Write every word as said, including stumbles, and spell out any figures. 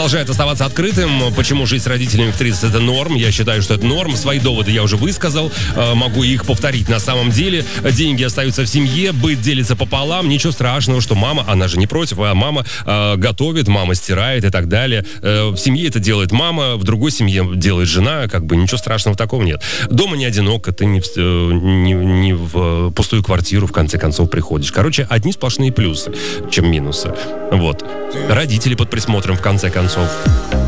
продолжает оставаться открытым. Почему жить с родителями в тридцать это норм? Я считаю, что это норм. Свои доводы я уже высказал. Могу их повторить на самом деле. Деньги остаются в семье, быт делится пополам. Ничего страшного, что мама, она же не против, а мама э, готовит, мама стирает и так далее. Э, в семье это делает мама, в другой семье делает жена. Как бы ничего страшного в таком нет. Дома не одиноко, ты не в, не, не в пустую квартиру в конце концов приходишь. Короче, одни сплошные плюсы, чем минусы. Вот. Родители под присмотром в конце концов.